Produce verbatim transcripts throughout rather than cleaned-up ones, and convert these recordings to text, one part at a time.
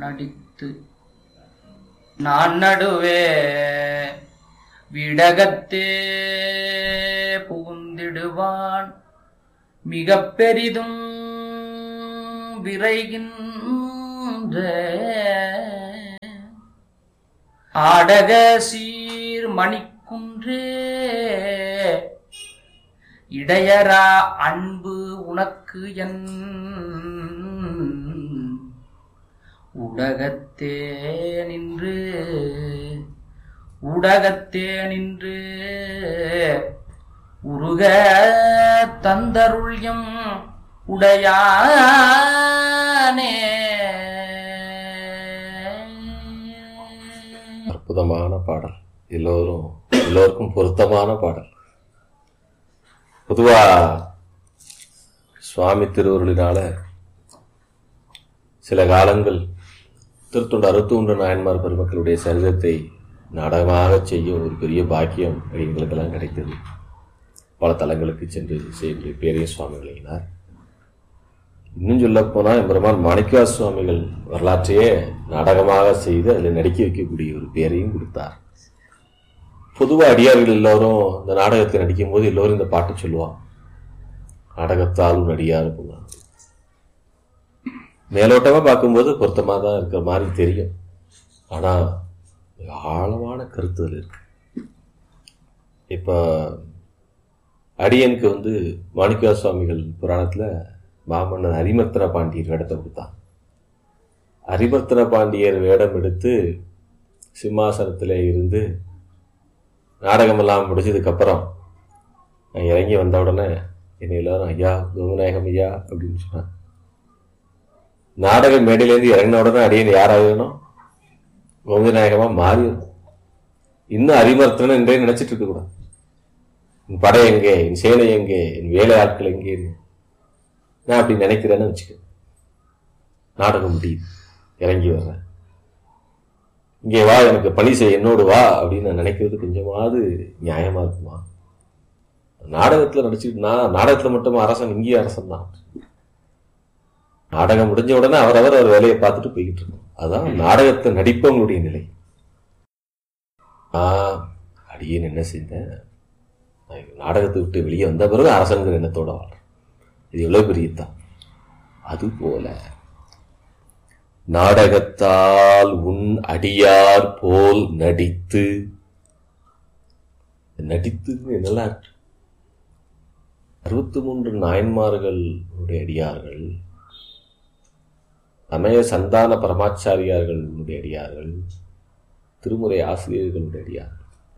நடித்து நான் நடுவே விடகத்தே புகுந்திடுவான் மிக பெரிதும் விரைகின்ற ஆடக சீர் மணிக்குன்றே இடையரா அன்பு உனக்கு என் உடகத்தே நின்று உடகத்தே நின்று உருக தந்தருள்யம் உடையானே. அற்புதமான பாடல், எல்லோரும் எல்லோருக்கும் பொருத்தமான பாடல். பொதுவா சுவாமி திருவருளினால சில காலங்கள் திருத்தொண்டு அறுபத்தொன்று நாயன்மார் பெருமக்களுடைய சரிதத்தை நாடகமாக செய்யும் ஒரு பெரிய பாக்கியம் எங்களுக்கெல்லாம் கிடைத்தது. பல தலங்களுக்கு சென்று செய்ய பேரிய சுவாமிகளினார். இன்னும் சொல்ல போனால் எம்பெருமான் மாணிக்கவாச சுவாமிகள் வரலாற்றையே நாடகமாக செய்து அதில் நடிக்க வைக்கக்கூடிய ஒரு பேரையும் கொடுத்தார். பொதுவாக அடியார்கள் எல்லோரும் இந்த நாடகத்தை நடிக்கும் போது எல்லோரும் இந்த பாட்டு சொல்லுவான், நாடகத்தாலும் நடிகார். மேலோட்டமாக பார்க்கும்போது பொருத்தமாக தான் இருக்கிற மாதிரி தெரியும், ஆனால் ஆழமான கருத்துதல் இருக்கு. இப்போ அடியனுக்கு வந்து மாணிக்கவாச சுவாமிகள் புராணத்தில் மாமன்னன் அரிமர்த்தன பாண்டியர் வேடத்தை கொடுத்தான். அரிமர்த்தன பாண்டியர் வேடம் எடுத்து சிம்மாசனத்தில் இருந்து நாடகமெல்லாம் முடிச்சதுக்கப்புறம் நான் இறங்கி வந்த உடனே என்னை எல்லாரும் ஐயா கோவிநாயகம் ஐயா அப்படின்னு சொன்னான். நாடக மேடையிலேருந்து இறங்கின உடனே அடியன் யாராகணும், கோவிநாயகமா மாறிடும். இன்னும் அரிமர்த்தன என்றே நினைச்சிட்டு இருக்க கூடாது. என் படை எங்கே, என் சேனை எங்கே, என் வேலை ஆட்கள் எங்கே, நான் அப்படி நினைக்கிறேன்னு வச்சுக்க. நாடகம் முடியுது, இறங்கி வர்றேன், இங்கே வா எனக்கு பணி செய்ய என்னோடு வா அப்படின்னு நான் நினைக்கிறது கொஞ்சமாவது நியாயமா இருக்குமா? நாடகத்துல நடிச்சுட்டு நான் நாடகத்துல மட்டும் அரசன், இங்கேயும் அரசன் தான். நாடகம் முடிஞ்ச உடனே அவரவர் அவர் வேலையை பார்த்துட்டு போய்கிட்டு இருக்கோம். அதான் நாடகத்தை நடிப்பவங்களுடைய நிலை. ஆஹ் அடியேன் என்ன செய்தேன், நாடகத்தை விட்டு வெளியே வந்த பிறகு அரசங்கிற எண்ணத்தோட வாழ்றேன். இது எவ்வளவு பெரியதான். அது போல நாடகத்தால் உன் அடியார் போல் நடித்து, நடித்து நல்லா இருக்கு. அறுபத்தி மூன்று நாயன்மார்களுடைய அடியார்கள், சமய சந்தான பரமாச்சாரியார்களுடைய அடியார்கள், திருமுறை ஆசிரியர்களுடைய அடியார்கள்,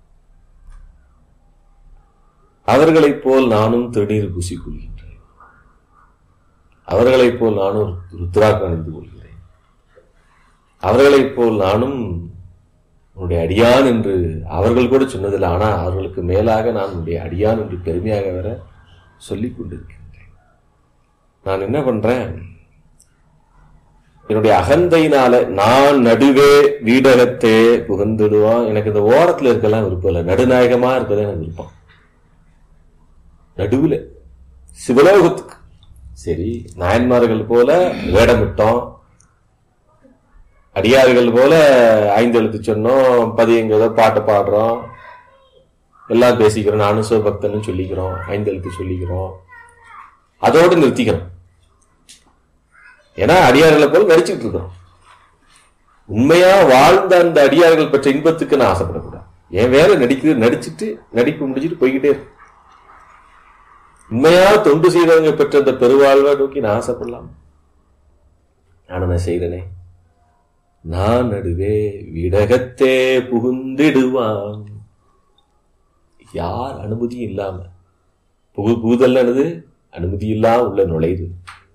அவர்களைப் போல் நானும் திருநீர் பூசிக்கொள்கின்றேன். அவர்களைப் போல் நானும் ருத்ராக்கு அணிந்து கொள்கிறேன். அவர்களைப் போல் நானும் உன்னுடைய அடியான் என்று அவர்கள் கூட சொன்னதில்லை. ஆனால் அவர்களுக்கு மேலாக நான் உன்னுடைய அடியான் என்று பெருமையாக வர சொல்லிக் கொண்டிருக்கின்றேன். நான் என்ன பண்றேன், என்னுடைய அகந்தையினால நான் நடுவே வீடகத்தே புகுந்துடுவான். எனக்கு இந்த ஓரத்தில் இருக்கலாம் விருப்பம் இல்லை, நடுநாயகமா இருக்கதான் எனக்கு விருப்பம். நடுவில் சிவலோகத்துக்கு சரி, நாயன்மார்கள் போல வேடமிட்டோம், அடியார்கள் போல ஐந்து எழுத்து சொன்னோம், பதியங்கிறத பாட்டு பாடுறோம், எல்லாம் பேசிக்கிறோம், நானும் சிவபக்தன்னு சொல்லிக்கிறோம், ஐந்து எழுத்து சொல்லிக்கிறோம், அதோடு நிறுத்திக்கிறோம். ஏன்னா அடியார்களை போல நடிச்சுட்டு இருக்கிறோம். உண்மையா வாழ்ந்த அந்த அடியார்கள் பெற்ற இன்பத்துக்கு நான் ஆசைப்படக்கூடாது. என் வேலை நடிக்கிறது, நடிச்சுட்டு நடிப்பு முடிச்சுட்டு போய்கிட்டே இருக்கு. உண்மையா தொண்டு செய்தவங்க பெற்ற அந்த பெருவாழ்வை நோக்கி நான் ஆசைப்படலாம். நான் என்ன செய்தனே, நான் நடுவே விடகத்தே புகுந்திடுவான். யார் அனுமதியும் இல்லாம புகு புகுதல் அனுமதி இல்லாம உள்ள நுழையுது.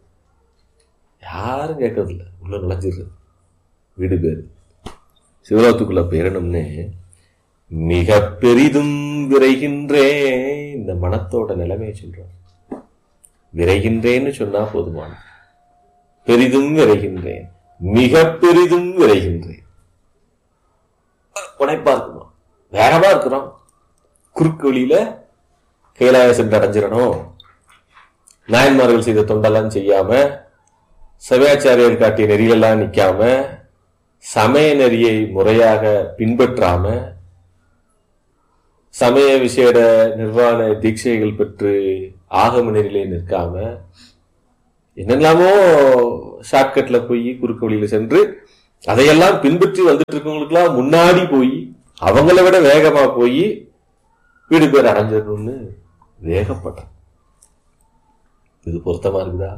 யாரும் கேட்கறது இல்லை, உள்ள நுழைஞ்சிடுறது. வீடு பேரு சிவலோகத்துக்குள்ள பேரணும்னு மிக பெரிதும் விரைகின்றேன். இந்த மனத்தோட நிலைமையை சொல்றான். விரைகின்றேன்னு சொன்னா போதுமான, பெரிதும் விரைகின்றேன், மிக பெரிதும் விரைகின்றேன். உனைப்பா இருக்குமா, வேகமா இருக்கிறோம், குறுக்கு வழியில கைலாய சென்று அடைஞ்சிடணும், நாயன்மார்கள் செய்த தொண்டெல்லாம் செய்யாம, சபையாச்சாரியர் காட்டிய நெறியெல்லாம் நிக்காம, சமய நெறியை முறையாக பின்பற்றாம சமய விசேட நிர்வாண தீட்சைகள் பெற்று ஆகம நெறியிலே நிற்காம என்னெல்லாமோ ஷார்ட்கட்ல போய் குறுக்கு வழியில சென்று அதையெல்லாம் பின்பற்றி வந்துட்டு இருக்கவங்களுக்கெல்லாம் முன்னாடி போய் அவங்கள விட வேகமா போய் வீடு பேர் அடைஞ்சிடணும்னு வேகப்பட்டான். இது பொருத்தமா இருக்குதா?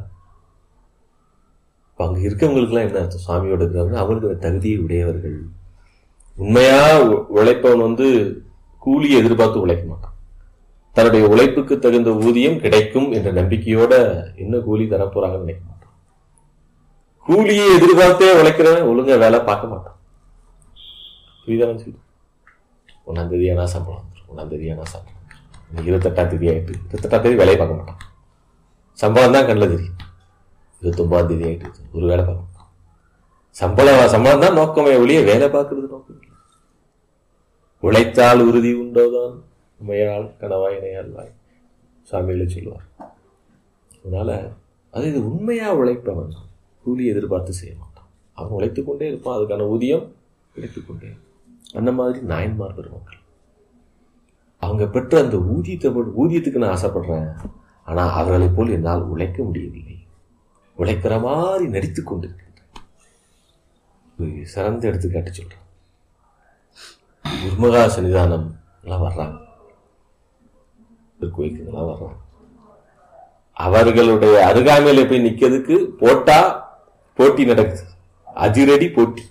அங்க இருக்கவங்களுக்கு எல்லாம் என்ன அர்த்தம்? சுவாமியோட இருக்கிறவங்க அவங்களுக்கு தகுதியை உடையவர்கள். உண்மையா உழைப்பவன் வந்து கூலியை எதிர்பார்த்து உழைக்க மாட்டான். தன்னுடைய உழைப்புக்கு தகுந்த ஊதியம் கிடைக்கும் என்ற நம்பிக்கையோட என்ன கூலி தரப்போறாங்கன்னு நினைக்க மாட்டான். கூலியை எதிர்பார்த்தே உழைக்கிறவன் ஒழுங்கா வேலை பார்க்க மாட்டான். புரியுதானு சொல்லு. ஒன்னாம் தேதி ஆனா சம்பளம் வந்துடும், ஒன்னாம் தேதி ஆனா சம்பளம் இன்னைக்கு இருபத்தெட்டாம் தேதி ஆயிட்டு இருபத்தெட்டாம் தேதி வேலையை பார்க்க மாட்டான். சம்பளம் தான் கண்ணில் தெரியும். இருபத்தொன்பதாம் தேதி ஆயிட்டு ஒரு வேலை பார்க்க மாட்டான். சம்பளம் சம்பளம் தான் நோக்கமே ஒழிய வேலை பார்க்கறது நோக்கம் இல்லை. உழைத்தால் உறுதி உண்டோதான் உமையால் கனவாய் இணையால் வாய் சாமியில சொல்லுவார். அதனால அது இது உண்மையா உழைப்பவன் கூலி எதிர்பார்த்து செய்ய மாட்டான். அவன் உழைத்துக் கொண்டே இருப்பான், அதுக்கான ஊதியம் கிடைத்துக்கொண்டே. அந்த மாதிரி நாயன்மார் பெருமக்கள் அவங்க பெற்ற அந்த ஊதியத்தை ஊதியத்துக்கு நான் ஆசைப்படுறேன், ஆனா அவர்களை போல் என்னால் உழைக்க முடியவில்லை. உழைக்கிற மாதிரி நடித்துக் கொண்டிருக்கின்றேன். சிறந்த எடுத்துக்காட்டு சொல்றேன். குருமகா சன்னிதானம் எல்லாம் வர்றாங்க, திருக்கோயிலுக்குலாம் வர்றாங்க. அவர்களுடைய அருகாமையில போய் நிக்கிறதுக்கு போட்டா போட்டி நடக்குது, அதிரடி போட்டி.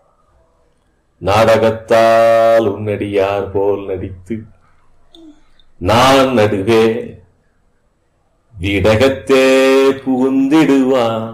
நாடகத்தால் உன்னடியார் போல் நடித்து நான் நடுவே விடகத்தே புகுந்திடுவான்.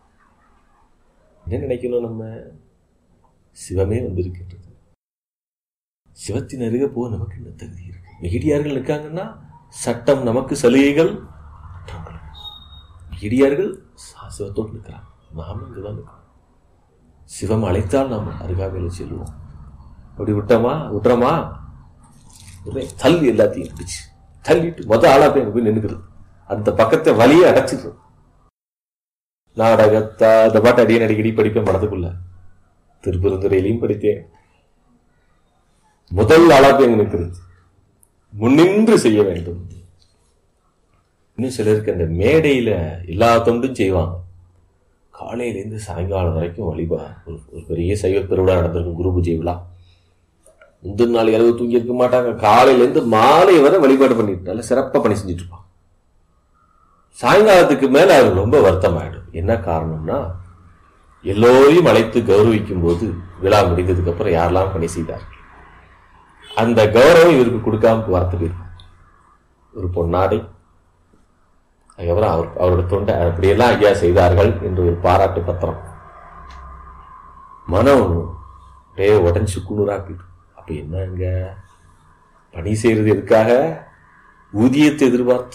என்ன நினைக்கணும்? நம்ம சிவமே வந்திருக்கின்றது. சிவத்தின் அருகே போக நமக்கு என்ன தகுதி இருக்கு? மிகிடியார்கள் இருக்காங்கன்னா சட்டம் நமக்கு சலுகைகள். மிகிடியார்கள் சிவத்தோடு இருக்கிறாங்க, நாமும் இங்குதான் இருக்கிறோம். சிவம் அழைத்தால் நாம் அருகாமையில செல்வோம். அப்படி விட்டோமா விட்டுறோமா தள்ளி எல்லாத்தையும் பிடிச்சு தள்ளிட்டு மொத ஆளா போய் போய் நின்றுக்கிறது, அந்த பக்கத்தை வழியை அடைச்சிடுறது. நாடகத்தா அந்த பாட்டு அடியே அடிக்கடி படிப்பேன் மனதுக்குள்ள. திருப்பெருந்துறையிலையும் படித்தேன். முதல் ஆளா போய் எங்க நிற்கிறது, முன்னின்று செய்ய வேண்டும். இன்னும் சிலருக்கு அந்த மேடையில எல்லா தொண்டும் செய்வாங்க. காலையிலேருந்து சாயங்காலம் வரைக்கும் வழிபா ஒரு ஒரு பெரிய சைவ பெருவிழா நடந்திருக்கும், குரு பூஜை விழா. முந்தின நாள் இரவு தூங்கி இருக்க மாட்டாங்க. காலையிலேருந்து மாலை வரை வழிபாடு பண்ணிட்டு நல்ல சிறப்பா பணி செஞ்சுட்டு இருப்பாங்க. சாயங்காலத்துக்கு மேல அது ரொம்ப வருத்தம் ஆயிடும். என்ன காரணம்னா, எல்லோரையும் அழைத்து கௌரவிக்கும் போது விழா முடிந்ததுக்கு அப்புறம் யாரெல்லாம் பணி செய்தார்கள் அந்த கௌரவம் இவருக்கு கொடுக்காம வார்த்தை இருக்கும். ஒரு பொன்னாடை, அதுக்கப்புறம் அவர் அவரோட தொண்டை அப்படியெல்லாம் ஐயா செய்தார்கள் என்று ஒரு பாராட்டு பத்திரம். மனம் அப்படியே உடஞ்சு குளிராக்கிட்டு, அப்ப என்னங்க பணி செய்யறது எதுக்காக? ஊதியத்தை எதிர்பார்த்து.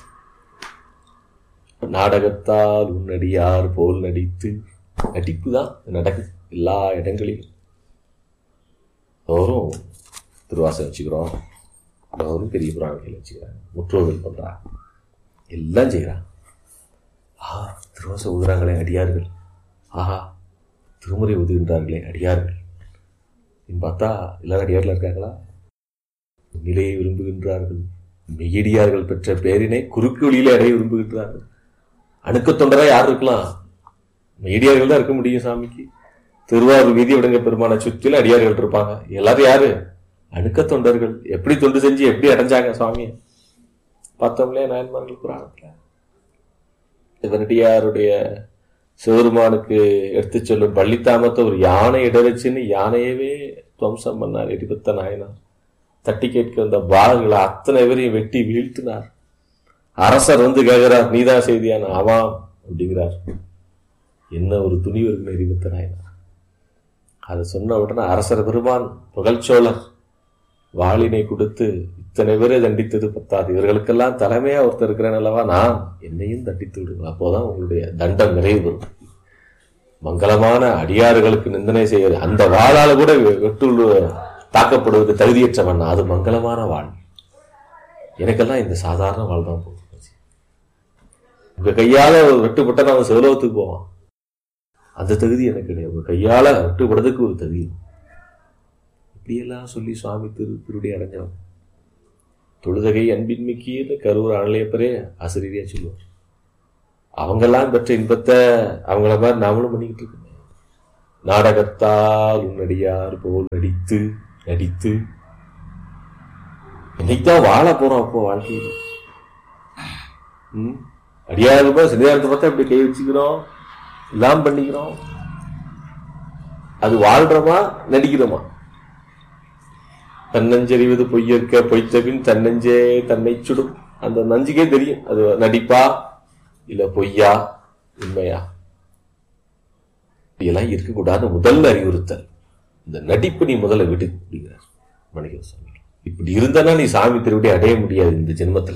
நாடகத்தால் உன்னடியார் போல் நடித்து, நடிப்பு தான் நடக்குது எல்லா இடங்களிலும். தோறும் திருவாசம் வச்சுக்கிறோம், தோறும் பெரிய புராணங்கள் வச்சுக்கிறாங்க, முற்றோர்கள் பண்றாங்க, எல்லாம் செய்யறாங்க. ஆஹா திருவாசம் ஊதுறாங்களே அடியார்கள், ஆஹா திருமுறை ஊதுகின்றார்களே அடியார்கள். பார்த்தா எல்லாரும் அடியார்கள் இருக்காங்களா? நிலையை விரும்புகின்றார்கள். மெய்யடியார்கள் பெற்ற பேரினை குறுக்கு வழியில அடைய விரும்புகின்றார்கள். அணுக்க தொண்டரா யார் இருக்கலாம்? மெய்யடியார்கள் தான் இருக்க முடியும். சாமிக்கு திருவாரூர் வீதி விடங்க பெருமான சுற்றில அடியார்கள் இருப்பாங்க. எல்லாரும் யாரு? அணுக்க தொண்டர்கள். எப்படி தொண்டு செஞ்சு எப்படி அடைஞ்சாங்க சுவாமியை பார்த்தோம்லையே நாயன்மார்கள் புராணத்துல. சிவனடியாருடைய சிவருமானுக்கு எடுத்து சொல்லும் பள்ளித்தாமத்தை ஒரு யானை இடவச்சுன்னு யானையவே துவம்சம் பண்ணார் எரிபத்த நாயனார். தட்டி கேட்க வந்த பாகங்களை அத்தனை பேரையும் வெட்டி வீழ்த்தினார். அரசர் வந்து கேட்கிறார், நீதான் செய்தியான? ஆமாம் அப்படிங்கிறார். என்ன ஒரு துணிவு இருக்குன்னு எரிபத்த நாயனார். அதை சொன்ன உடனே அரசர் பெருமான் புகழ்ச்சோழர் வாளினை கொடுத்து, இத்தனை பேரை தண்டித்தது பத்தாது, இவர்களுக்கெல்லாம் தலைமையா ஒருத்தர் இருக்கிறேன் அல்லவா, நான் என்னையும் தண்டித்து விடுங்கள், அப்போதான் உங்களுடைய தண்டம் நிறைவு பெறும். மங்களமான அடியார்களுக்கு நிந்தனை செய்வது, அந்த வாழால கூட வெட்டு தாக்கப்படுவதற்கு தகுதியற்றவன், அது மங்களமான வாழ். எனக்கெல்லாம் இந்த சாதாரண வாழ் தான் போகும். உங்க கையால வெட்டுப்பட்ட நம்ம சிவலோகத்துக்கு போவான். அந்த தகுதி எனக்கு கிடையாது. உங்க கையால விட்டுப்படுறதுக்கு ஒரு தகுதி. இப்படியெல்லாம் சொல்லி சுவாமி திரு திருடி அடைஞ்சவன். தொழுதகை அன்பின்மிக்கின்னு கரூர் ஆணையப்பரே ஆசிரியரையா சொல்லுவார். அவங்கெல்லாம் பெற்ற இன்பத்தை அவங்கள மாதிரி நாமளும் பண்ணிக்கிட்டு இருக்கோம். நாடகத்தால் உன்னடியார் போல் நடித்து நடித்து இன்னைக்குதான் வாழ போறோம். அப்போ வாழ்க்கையில் உம் அடியாருப்பா சன்னிதானத்தை பார்த்தா இப்படி கை வச்சுக்கிறோம், எல்லாம் பண்ணிக்கிறோம். அது வாழ்றோமா நடிக்கிறோமா? தன்னஞ்செறிவது பொய்யற்க பொய்த்தபின் தன்னஞ்சே தன்னை சுடும். அந்த நஞ்சுக்கே தெரியும் அது நடிப்பா இல்ல பொய்யா உண்மையா. இப்படியெல்லாம் இருக்கக்கூடாது. முதல்ல அறிவுறுத்தல் இந்த நடிப்பு நீ முதல்ல விட்டு அப்படிங்கிறார் மணிகண்ட சுவாமி. இப்படி இருந்தானா நீ சாமி திருவிடி அடைய முடியாது இந்த ஜென்மத்துல.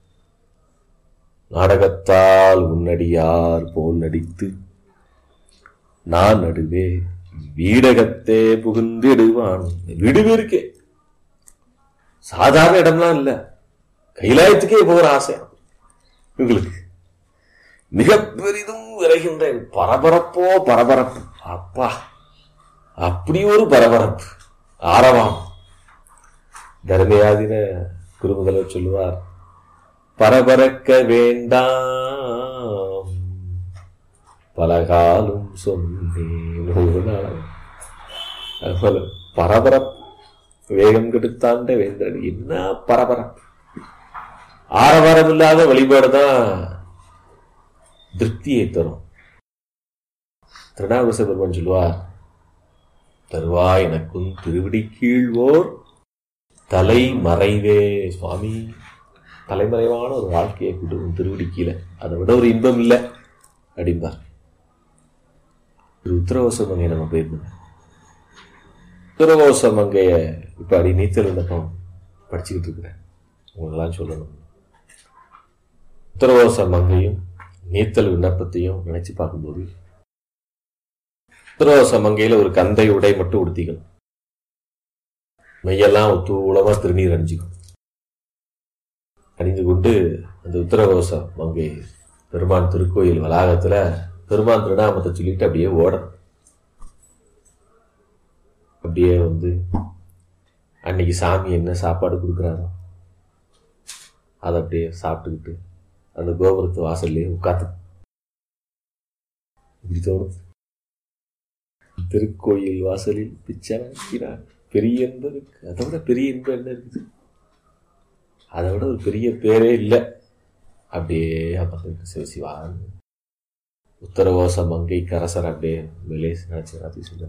நாடகத்தால் உன்னடியார் போல் நடித்து நான் நடுவே வீடகத்தே புகுந்திடுவான். விடுவே இருக்கே, சாதாரண இடம்லாம் இல்ல, கைலாயத்துக்கே போகிற ஆசை உங்களுக்கு. மிக பெரிதும் விரைகின்றேன். பரபரப்போ பரபரப்பு, அப்பா அப்படி ஒரு பரபரப்பு ஆரவாம். தர்மயாதின குருமுதல்வர் சொல்லுவார், பரபரக்க வேண்டாம் பலகாலும் சொன்னேன். அதுபோல பரபரப்பு வேகம் கெடுத்தாண்ட வேந்தன். என்ன பரபரப்பு! ஆரவாரம் இல்லாத வழிபாடுதான் திருப்தியை தரும். திருநாவுக்கரச பெருமான் சொல்லுவார், தருவாய் எனக்கும் திருவிடி கீழ்வோர் தலை மறைவே. சுவாமி தலைமறைவான ஒரு வாழ்க்கையை கொடுக்கும் திருவிடி கீழே, அதை விட ஒரு இன்பம் இல்லை அப்படிம்பார். உத்தரவாச மங்கையை நம்ம போயிருந்தோம். உத்தரவாச மங்கைய இப்ப அடி நீச்சல் விண்ணப்பம் படிச்சுக்கிட்டு இருக்கிறேன். உங்களெல்லாம் சொல்லணும். உத்தரவாச மங்கையும் நீத்தல் விண்ணப்பத்தையும் நினைச்சு பார்க்கும்போது, உத்தரவாச மங்கையில ஒரு கந்தை உடை மட்டும் உடுத்திக்கணும். மையெல்லாம் ஒத்துழமா திருநீர் அணிஞ்சுக்கும். அணிந்து கொண்டு அந்த உத்தரவாச மங்கை பெருமான் திருக்கோயில் வளாகத்துல பெருமான் திருநாமத்தை சொல்லிட்டு அப்படியே ஓடணும். அப்படியே வந்து அன்னைக்கு சாமி என்ன சாப்பாடு கொடுக்குறாரோ அதை அப்படியே சாப்பிட்டுக்கிட்டு அந்த கோபுரத்து வாசல்லையே உட்காந்து இப்படி தோணும். திருக்கோயில் வாசலில் பிச்சைனார் பெரிய இன்பம் இருக்கு. அதை விட பெரிய இன்பம் என்ன இருக்குது? அதை விட ஒரு பெரிய பேரே இல்லை. அப்படியே அமர்ந்து சிவசிவான் உத்தரவாச மங்கை கரசர் அப்படியே மேலே நினைச்சு.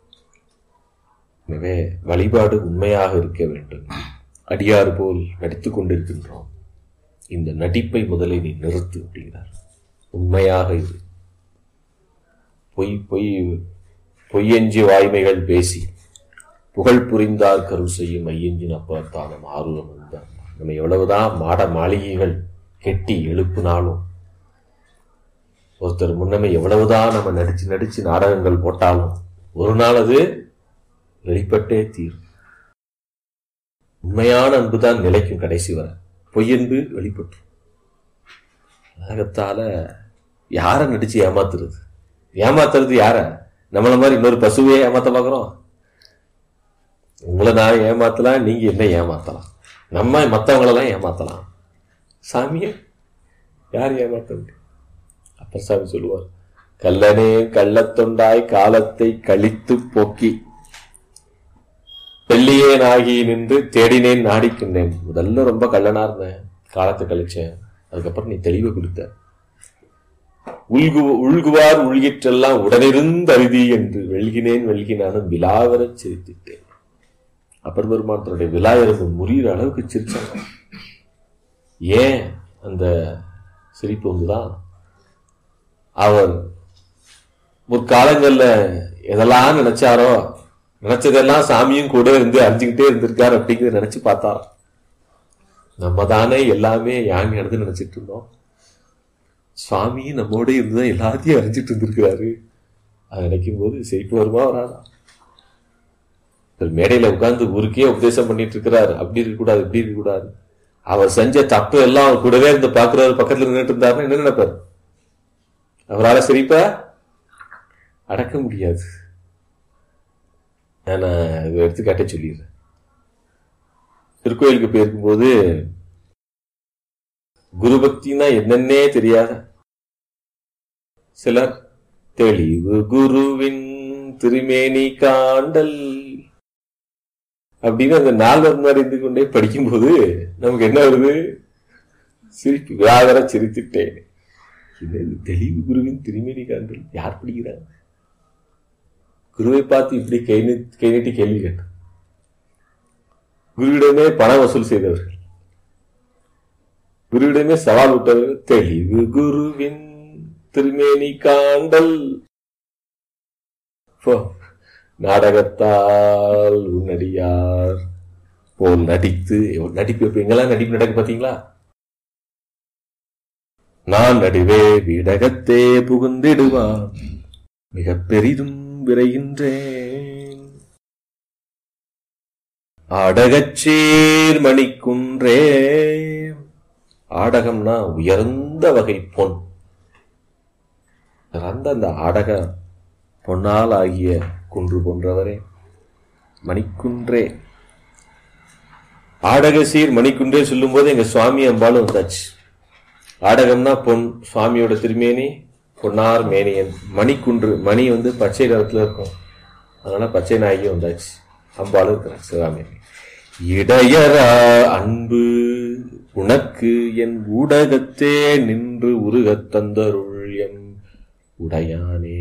எனவே வழிபாடு உண்மையாக இருக்க வேண்டும். அடியாறு போல் நடித்துக் கொண்டிருக்கின்றோம். இந்த நடிப்பை முதலை நீ நிறுத்து அப்படிங்கிறார். உண்மையாக இரு. பொய் பொய் பொய்யஞ்சி வாய்மைகள் பேசி புகழ் புரிந்தார் கருள் செய்யும் ஐயஞ்சின் அப்பாத்தானம் ஆர்வம் இருந்தார். நம்ம எவ்வளவுதான் மாட மாளிகைகள் கெட்டி எழுப்புனாலும், ஒருத்தர் முன்னமே எவ்வளவுதான் நம்ம நடிச்சு நடிச்சு நாடகங்கள் போட்டாலும் ஒரு நாள் அது வெளிப்பட்டே தீரும். உண்மையான அன்புதான் நிலைக்கும் கடைசி வர. பொய்யன்பு வெளிப்பட்டு நாடகத்தால யார நடிச்சு ஏமாத்துறது? ஏமாத்துறது யார? நம்மள மாதிரி இன்னொரு பசுவையே ஏமாத்த பாக்குறோம். உங்களை நான் ஏமாத்தலாம், நீங்க என்ன ஏமாத்தலாம், நம்ம மற்றவங்களெல்லாம் ஏமாத்தலாம். சாமிய யார் ஏமாத்த முடியும்? அப்பர் சாமி சொல்லுவார், கல்லனே கள்ளத்தொண்டாய் காலத்தை கழித்து போக்கி வெள்ளியேன் ஆகி நின்று தேடினேன் நாடிக்கின்றேன். முதல்ல ரொம்ப கள்ளனா இருந்தேன், காலத்தை கழிச்சேன். அதுக்கப்புறம் நீ தெளிவு கொடுத்த. உள்கு உள்குவார் உள்கிற்றெல்லாம் உடனிருந்து அருதி என்று வெல்கினேன் வெல்கினானும் விழாவர சிரித்துட்டேன். அப்பர் பெருமான் தன்னுடைய விழா எறும்பு முறிகிற அளவுக்கு சிரிச்சாங்க. ஏன் அந்த சிரிப்பு வந்துதான், அவர் முற்காலங்கள்ல எதெல்லாம் நினைச்சாரோ நினைச்சதெல்லாம் சாமியும் கூட இருந்து அறிஞ்சுக்கிட்டே இருந்திருக்காரு அப்படிங்கிறத நினைச்சு பார்த்தார். நம்ம தானே எல்லாமே யான் நடந்து நினைச்சிட்டு இருந்தோம். சுவாமி நம்மோட இருந்துதான் எல்லாத்தையும் அறிஞ்சிட்டு இருந்திருக்கிறாரு. அதை நினைக்கும் போது சிரிப்பு வருமா வராதா? மேடையில உட்கார்ந்து ஊருக்கே உபதேசம் பண்ணிட்டு இருக்கிறாரு. அப்படி இருக்கக்கூடாது, இப்படி இருக்கக்கூடாது. அவர் செஞ்ச தப்பு எல்லாம் அவர் கூடவே இருந்து பாக்குறாரு, பக்கத்துல நின்றுட்டு இருந்தாருன்னா என்ன நினைப்பாரு? அவரால் சிரிப்ப அடக்க முடியாது. நான் எடுத்துக்காட்டே சொல்லிடுறேன். திருக்கோயிலுக்கு போயிருக்கும்போது குரு பக்தினா என்னன்னே தெரியாத சிலர் தெளிவு குருவின் திருமேனி காண்டல் அப்படின்னு அந்த நால்வர் முன்னாடி இருந்து கொண்டே படிக்கும்போது நமக்கு என்ன வருது? சிரிப்பு. வியாகர சிரித்துட்டேன். தெளிவு குருவின் திருமேனி காண்டல் யார் படிக்கிறாங்க? குருவை பார்த்து இப்படி கை கை நீட்டி கேள்வி கேட்டார். குருவிடமே பண வசூல் செய்தவர்கள், குருவிடமே சவால் விட்டவர்கள். தெளிவு குருவின் திருமேனி காண்டல். நாடகத்தால் உன்னடியார் போல் நடித்து நடிப்பு. எங்கெல்லாம் நடிப்பு நடக்கு பாத்தீங்களா? நான் நடுவே வீடகத்தே புகுந்திடுவான் மிக பெரிதும் விரைகின்றேன். ஆடகச்சேர் மணிக்குன்றே. ஆடகம்னா உயர்ந்த வகை பொன். அந்த அந்த ஆடக பொன்னால் ஆகிய குன்று போன்றவரே மணிக்குன்றே. ஆடகசீர் மணிக்குன்றே சொல்லும் போது எங்க சுவாமி அம்பாலும் வந்தாச்சு. ஆடகம்னா பொன், சுவாமியோட திருமேனி பொன்னார் மேனியன். மணிக்குன்று, மணி வந்து பச்சை நிறத்துல இருக்கும், அதனால பச்சை நாயகி வந்தாச்சு. அம்பாலும் இருக்கிறார் சிவகாமி. இடையரா அன்பு உனக்கு என் ஊடகத்தே நின்று உருகத் தந்தருள் எம் உடையானே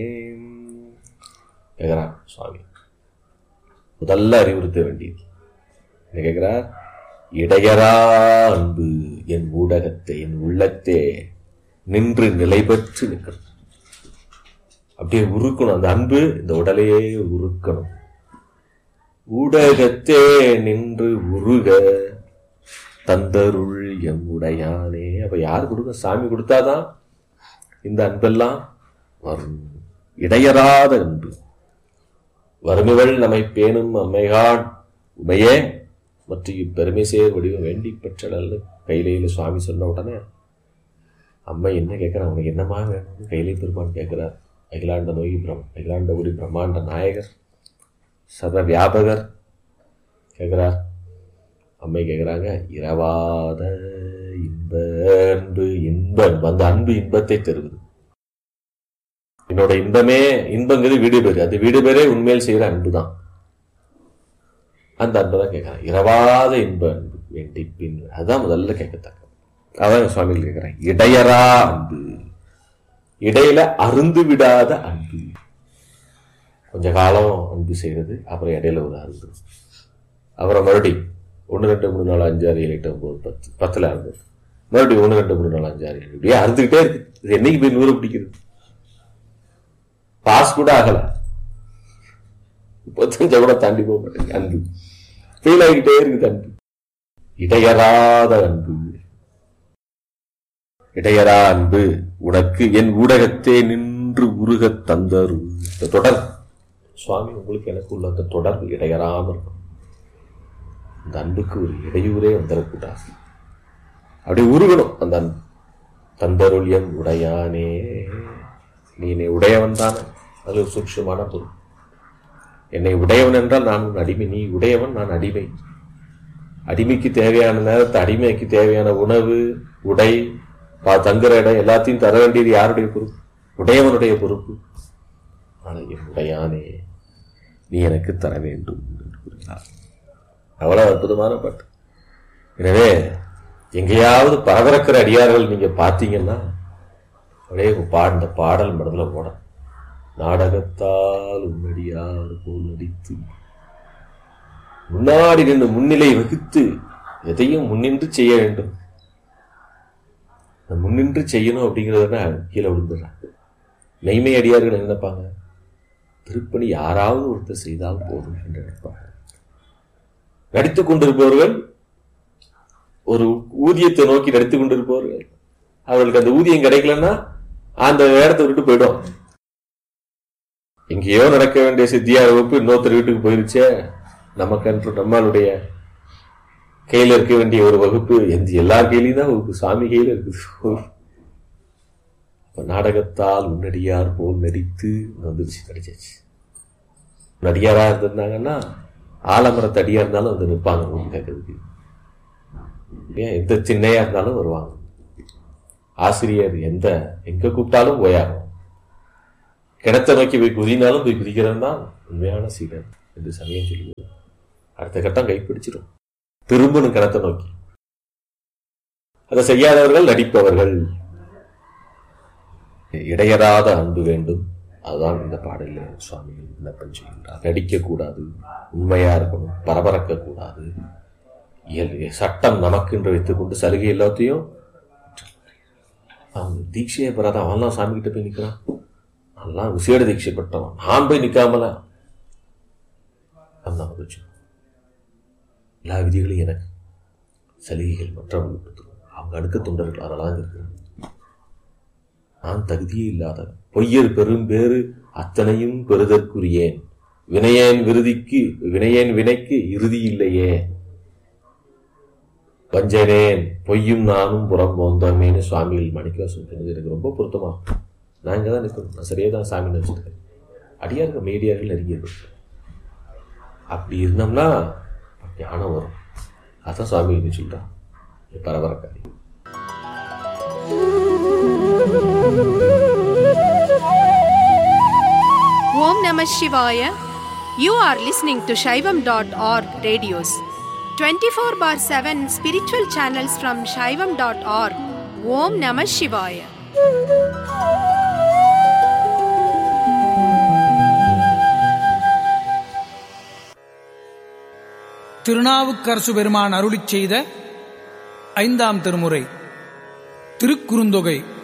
கேட்கிறார் சுவாமி. முதல்ல அறிவுறுத்த வேண்டியது என்ன கேட்கிறார்? இடையரா அன்பு என் ஊடகத்தை என் உள்ளத்தே நின்று நிலை பெற்று நிற்கணும். அப்படியே உருக்கணும் அந்த அன்பு, இந்த உடலையே உருக்கணும். ஊடகத்தே நின்று உருக தந்தருள் எம் உடையானே. அப்ப யார் கொடுக்க? சாமி கொடுத்தாதான் இந்த அன்பெல்லாம் வரும். இடையறாத அன்பு. வறுமைகள் நம்மை பேணும் அம்மைகான் உமையே மற்றும் இப்பெருமை சேர் வடிவம் வேண்டி பெற்றடல்னு கையிலையில சுவாமி சொன்ன உடனே அம்மை என்ன கேட்கிறார்? அவனுக்கு என்னமா வேணும்னு கையிலை பெருமான் கேட்கிறார். அகிலாண்ட நோய் பிரம் அகிலாண்ட உரி பிரம்மாண்ட நாயகர் சர்வ வியாபகர் கேட்கிறார். அம்மை கேட்கிறாங்க, இரவாத இன்ப அன்பு. இன்ப அந்த அன்பு இன்பத்தை தருவது. என்னோட இன்பமே இன்பங்கிறது வீடு பேரு. அந்த வீடு பேரே உண்மையில் செய்யற அன்பு தான். அந்த அன்பு தான் கேட்கறேன். இரவாத இன்ப அன்பு வேண்டி பின். அதுதான் முதல்ல கேட்கத்தக்க. அதான் சுவாமிகள் கேட்கிறேன். இடையரா அன்பு, இடையில அருந்து விடாத அன்பு. கொஞ்ச காலம் அன்பு செய்யறது, அப்புறம் இடையில ஒரு அருந்து, அப்புறம் மறுபடி ஒன்று ரெண்டு மூணு நாலு அஞ்சு ஆறு ஏழு எட்டு ஒன்பது பத்து பத்துல அருந்து, மறுபடியும் ஒன்று ரெண்டு மூணு நாலு அஞ்சு ஆறு ஏழு இப்படியே அறுந்துகிட்டே இருக்கு. இது என்னைக்கு போய் நூறு பிடிக்கிறது? பாஸ் கூட ஆகல, முப்பத்தஞ்ச கூட தாண்டி போக மாட்டேங்க. அன்பு ஃபெயில் ஆகிட்டே இருக்குது. அன்பு இடையறாத அன்பு. இடையரா அன்பு உனக்கு என் ஊடகத்தே நின்று உருக தந்தரு. இந்த தொடர் சுவாமி உங்களுக்கு எனக்கு உள்ள அந்த தொடர்பு இடையறாம இருக்கும். அந்த அன்புக்கு ஒரு இடையூறே வந்துடக்கூடாது. அப்படி உருகணும் அந்த அன்பு. தந்தருள் என் உடையானே. நீ என்னை உடையவன் தானே, அது ஒரு சூட்சமான பொருள். என்னை உடையவன் என்றால் நான் உன் அடிமை, நீ உடையவன் நான் அடிமை. அடிமைக்கு தேவையான நேரத்தை, அடிமைக்கு தேவையான உணவு உடை தங்குற இடம் எல்லாத்தையும் தர வேண்டியது யாருடைய பொறுப்பு? உடையவனுடைய பொறுப்பு. ஆனால் என் உடையானே நீ எனக்கு தர வேண்டும் என்று கூறுகிறார். அவ்வளவு அற்புதமான பாட்டு. எனவே எங்கேயாவது பரபரக்கிற அடியார்கள் நீங்க பார்த்தீங்கன்னா அப்படியே பாட பாடல் மனதுல போட. நாடகத்தால் உன்னடியார் போல் நடித்து முன்னாடி நின்று முன்னிலை வகித்து எதையும் முன்னின்று செய்ய வேண்டும். முன்னின்று செய்யணும் அப்படிங்கிறத கீழே விழுந்துடுறாங்க. மெய்மை அடியார்கள் என்ன நினைப்பாங்க? திருப்பணி யாராவது ஒருத்தர் செய்தால் போதும் என்று நினைப்பாங்க. நடித்துக் கொண்டிருப்பவர்கள் ஒரு ஊதியத்தை நோக்கி நடித்துக் கொண்டிருப்பவர்கள், அவர்களுக்கு அந்த ஊதியம் கிடைக்கலன்னா அந்த இடத்தை விட்டு போயிடும். எங்கேயோ நடக்க வேண்டிய சித்தியார் வகுப்பு இன்னொருத்தர் வீட்டுக்கு போயிருச்சே, நமக்கு நம்மளுடைய கையில இருக்க வேண்டிய ஒரு வகுப்பு எந்த எல்லார் கையிலையும் தான் வகுப்பு, சாமி கையில இருக்குது. நாடகத்தால் உன்னடியார் போல் நடித்து வந்துருச்சு, நடிச்சாச்சு. நடிகாரா இருந்திருந்தாங்கன்னா ஆலமரத்து அடியா இருந்தாலும் வந்து நிற்பாங்க கேட்கறதுக்கு. ஏன் எந்த சின்னையா இருந்தாலும் வருவாங்க. ஆசிரியர் எந்த எங்க கூப்பிட்டாலும் போயாகும். கிணத்தை நோக்கி போய் குதினாலும் போய் குதிக்கிறவன் தான் உண்மையான சீடர் என்று சமயம் சொல்லுவது. அடுத்த கட்டம் கைப்பிடிச்சிடும், திரும்பணும் கிணத்தை நோக்கி. அதை செய்யாதவர்கள் நடிப்பவர்கள். இடையறாத அன்பு வேண்டும். அதுதான் இந்த பாடலில் சுவாமிகள் விண்ணப்பம் செய்கின்றார். நடிக்கக்கூடாது, உண்மையா இருக்கணும், பரபரக்க கூடாது. சட்டம் நமக்கு என்று வைத்துக் கொண்டு சலுகை எல்லாத்தையும் அவங்க தீட்சையை பெறாத அவன்லாம் சாமி கிட்ட போய் நிற்கிறான். அதெல்லாம் விசேட தீட்சை பெற்றவன், நான் போய் நிற்காமல எல்லா விதிகளும் எனக்கு, சலுகைகள் மற்றவர்களுக்கு அவங்க அடுக்க தொண்டர்கள் அதெல்லாம் இருக்கிறான். நான் தகுதியே இல்லாத பொய்யர் பெரும் பேறு அத்தனையும் பெறுதற்குரியேன். வினையேன் விருதிக்கு வினையேன் வினைக்கு இறுதி இல்லையே. வஞ்சனேன் பொய்யும் நானும் புறம் போந்தோமேனு சுவாமிகள் மணிக்கவாசன் சொன்னது எனக்கு ரொம்ப பொருத்தமா இருக்கும். நான் இங்கே தான் நிற்கணும், நான் சரியாக தான் சாமி நினச்சிருக்கேன். அடியா இருக்க மீடியார்கள் நெருங்கியது. அப்படி இருந்தோம்னா ஞானம் வரும். அதான் சுவாமி சொல்றான் பரபரக்காரி. Om Namah Shivaya. You are listening to Shaivam dot org radios. twenty-four bar seven spiritual channels from Shaivam dot org. Om Namah Shivaya. Thirunavukkarasu பெருமான் அருளிச் செய்த ஐந்தாம் திருமுறை திருக்குறுந்தொகை